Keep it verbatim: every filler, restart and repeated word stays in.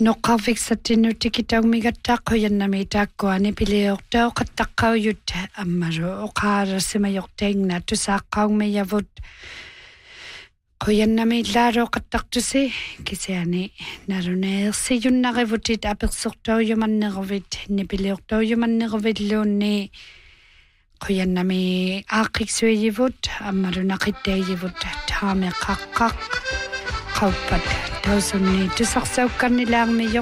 Noqarfiksatinu tikitaummigattaaqquyanami taakkuani piliortauqattaqqaujut ammaru oqaarasimayortaingna tusaaqqaungmiyavut quyanami laaroqattartusi kisiani naruneersiyunnarivutit apersortaujumanneruvit nipiliortaujumanneruvilluunni quyanami aaqiqsuijivut ammaru naqittaijivut taameqaqqaq qaupat tausunni tusarsaukkarnilaarmiyoq